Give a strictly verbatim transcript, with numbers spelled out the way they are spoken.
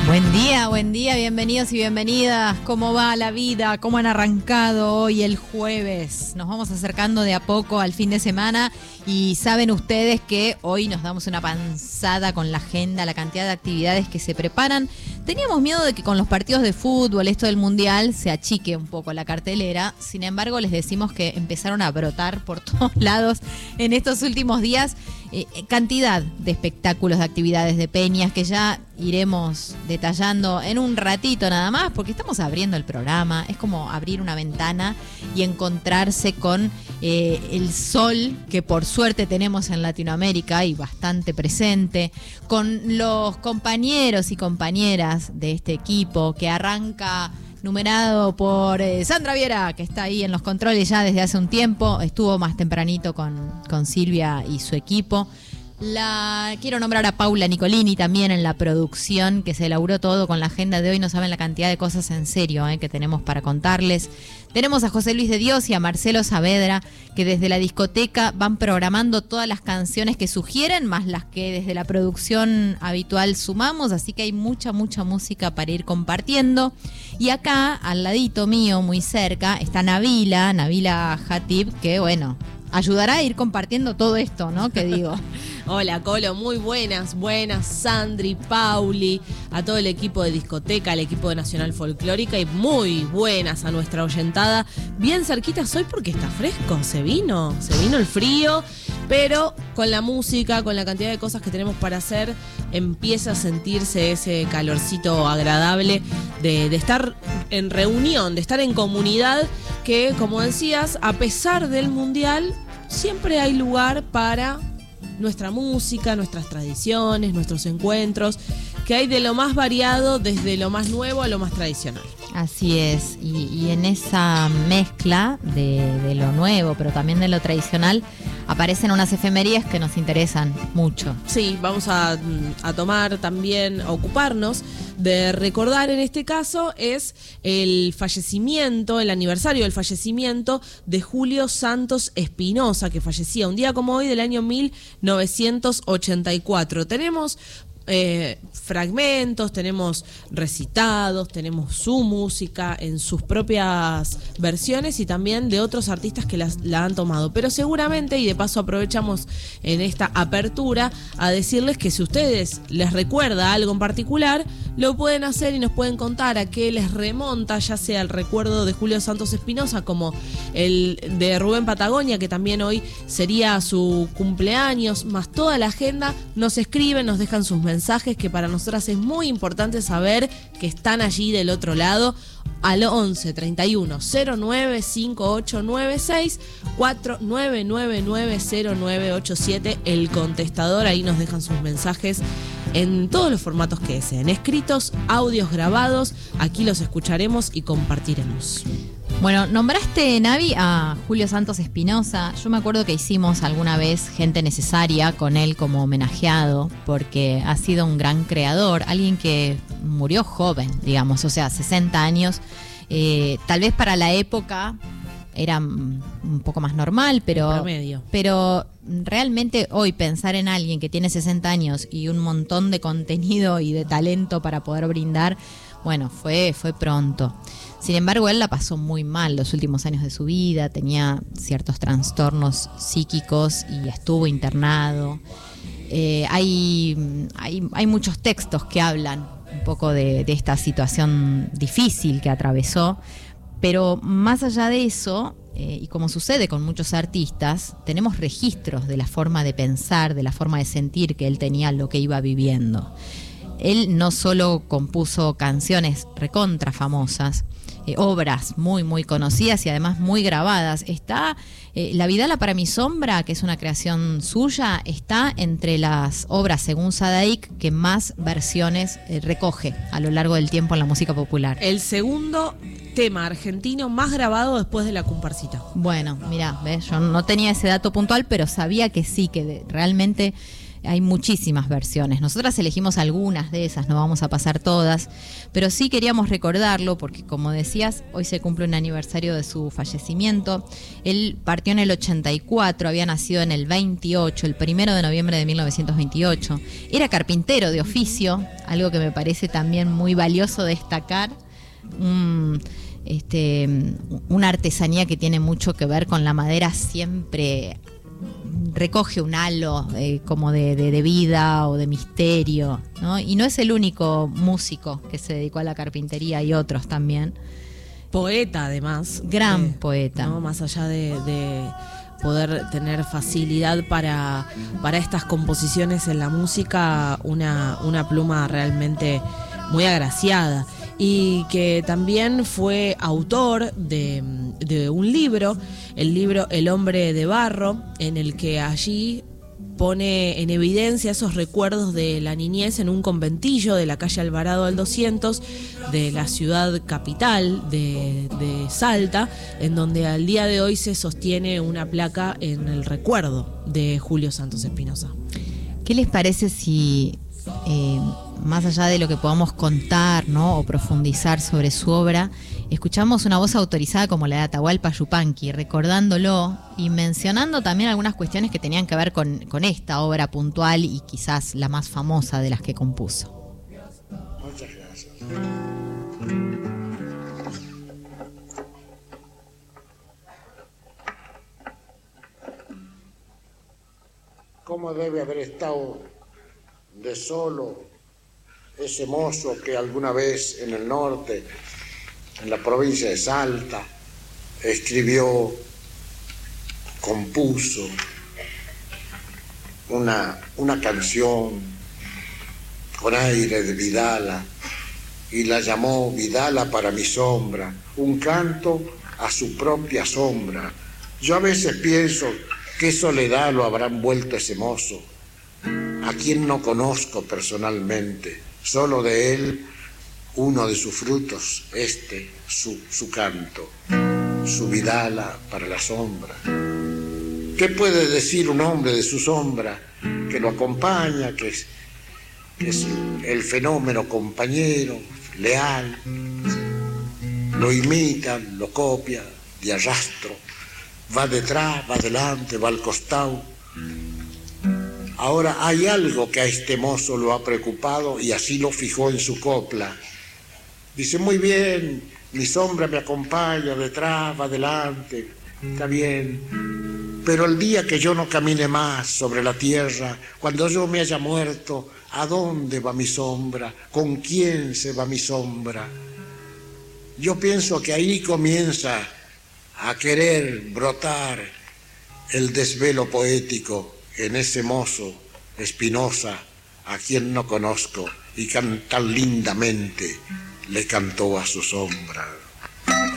Buen día, buen día, bienvenidos y bienvenidas. ¿Cómo va la vida? ¿Cómo han arrancado hoy el jueves? Nos vamos acercando de a poco al fin de semana y saben ustedes que hoy nos damos una panzada con la agenda, la cantidad de actividades que se preparan. Teníamos miedo de que con los partidos de fútbol, esto del mundial, se achique un poco la cartelera. Sin embargo, les decimos que empezaron a brotar por todos lados en estos últimos días eh, cantidad de espectáculos, de actividades, de peñas que ya iremos detallando en un ratito nada más, porque estamos abriendo el programa. Es como abrir una ventana y encontrarse con eh, el sol que por suerte tenemos en Latinoamérica y bastante presente, con los compañeros y compañeras de este equipo que arranca numerado por eh, Sandra Viera, que está ahí en los controles ya desde hace un tiempo. Estuvo más tempranito con, con Silvia y su equipo. La quiero nombrar a Paula Nicolini también en la producción, que se elaboró todo con la agenda de hoy. No saben la cantidad de cosas en serio eh, que tenemos para contarles. Tenemos a José Luis de Dios y a Marcelo Saavedra, que desde la discoteca van programando todas las canciones que sugieren, más las que desde la producción habitual sumamos. Así que hay mucha, mucha música para ir compartiendo. Y acá, al ladito mío, muy cerca, está Nabila, Nabila Hatib, que bueno, ayudará a ir compartiendo todo esto, ¿no? Que digo. Hola, Colo, muy buenas, buenas, Sandri, Pauli, a todo el equipo de discoteca, al equipo de Nacional Folclórica y muy buenas a nuestra oyentada. Bien cerquitas hoy porque está fresco, se vino, se vino el frío, pero con la música, con la cantidad de cosas que tenemos para hacer, empieza a sentirse ese calorcito agradable de, de estar en reunión, de estar en comunidad, que como decías, a pesar del mundial, siempre hay lugar para nuestra música, nuestras tradiciones, nuestros encuentros, que hay de lo más variado, desde lo más nuevo a lo más tradicional. Así es, y, y en esa mezcla de, de lo nuevo, pero también de lo tradicional, aparecen unas efemérides que nos interesan mucho. Sí, vamos a, a tomar también, a ocuparnos de recordar, en este caso, es el fallecimiento, el aniversario del fallecimiento de Julio Santos Espinosa, que fallecía un día como hoy del año mil novecientos ochenta y cuatro. Tenemos Eh, fragmentos, tenemos recitados, tenemos su música en sus propias versiones y también de otros artistas que las, la han tomado. Pero seguramente, y de paso aprovechamos en esta apertura a decirles que si ustedes les recuerda algo en particular, lo pueden hacer y nos pueden contar a qué les remonta, ya sea el recuerdo de Julio Santos Espinosa como el de Rubén Patagonia, que también hoy sería su cumpleaños, más toda la agenda. Nos escriben, nos dejan sus mensajes, mensajes que para nosotras es muy importante saber que están allí del otro lado, al once treinta y uno cero nueve cincuenta y ocho noventa y seis cuatro nueve nueve nueve cero nueve ocho siete, el contestador. Ahí nos dejan sus mensajes en todos los formatos que deseen, escritos, audios grabados. Aquí los escucharemos y compartiremos. Bueno, nombraste, Navi, a Julio Santos Espinosa. Yo me acuerdo que hicimos alguna vez Gente Necesaria con él como homenajeado, porque ha sido un gran creador, alguien que murió joven, digamos, o sea, sesenta años. Eh, tal vez para la época era un poco más normal, pero, promedio. Pero realmente hoy pensar en alguien que tiene sesenta años y un montón de contenido y de talento para poder brindar, bueno, fue, fue pronto. Sin embargo, él la pasó muy mal los últimos años de su vida, tenía ciertos trastornos psíquicos y estuvo internado. Eh, hay, hay, hay muchos textos que hablan un poco de, de esta situación difícil que atravesó, pero más allá de eso, eh, y como sucede con muchos artistas, tenemos registros de la forma de pensar, de la forma de sentir que él tenía lo que iba viviendo. Él no solo compuso canciones recontra famosas, eh, obras muy, muy conocidas y además muy grabadas. Está eh, La Vidala para mi sombra, que es una creación suya, está entre las obras, según Sadaic, que más versiones eh, recoge a lo largo del tiempo en la música popular. El segundo tema argentino más grabado después de La Comparsita. Bueno, mirá, ¿ves? Yo no tenía ese dato puntual, pero sabía que sí, que de, realmente hay muchísimas versiones. Nosotras elegimos algunas de esas, no vamos a pasar todas, pero sí queríamos recordarlo porque, como decías, hoy se cumple un aniversario de su fallecimiento. Él partió en el ochenta y cuatro, había nacido en el veintiocho, el primero de noviembre de mil novecientos veintiocho. Era carpintero de oficio, algo que me parece también muy valioso destacar. Un, este, una artesanía que tiene mucho que ver con la madera, siempre recoge un halo eh, como de, de, de vida o de misterio, ¿no? Y no es el único músico que se dedicó a la carpintería, hay otros también. Poeta, además. Gran eh, poeta. ¿no? Más allá de, de poder tener facilidad para, para estas composiciones en la música, una, una pluma realmente muy agraciada. Y que también fue autor de, de un libro, el libro El hombre de barro, en el que allí pone en evidencia esos recuerdos de la niñez en un conventillo de la calle Alvarado al doscientos de la ciudad capital de, de Salta, en donde al día de hoy se sostiene una placa en el recuerdo de Julio Santos Espinosa. ¿Qué les parece si... Eh, más allá de lo que podamos contar, ¿no?, o profundizar sobre su obra, escuchamos una voz autorizada como la de Atahualpa Yupanqui, recordándolo y mencionando también algunas cuestiones que tenían que ver con, con esta obra puntual y quizás la más famosa de las que compuso? Muchas gracias. ¿Cómo debe haber estado de solo ese mozo que alguna vez en el norte, en la provincia de Salta, escribió, compuso una, una canción con aire de Vidala y la llamó Vidala para mi sombra, un canto a su propia sombra? Yo a veces pienso qué soledad lo habrán vuelto ese mozo, a quien no conozco personalmente, solo de él uno de sus frutos, este, su, su canto, su Vidala para la sombra. ¿Qué puede decir un hombre de su sombra que lo acompaña, que es, que es el fenómeno compañero, leal, lo imita, lo copia, de arrastro, va detrás, va adelante, va al costado? Ahora hay algo que a este mozo lo ha preocupado y así lo fijó en su copla. Dice, muy bien, mi sombra me acompaña, detrás, va adelante, está bien, pero el día que yo no camine más sobre la tierra, cuando yo me haya muerto, ¿a dónde va mi sombra? ¿Con quién se va mi sombra? Yo pienso que ahí comienza a querer brotar el desvelo poético en ese mozo Espinosa, a quien no conozco y que tan lindamente le cantó a su sombra.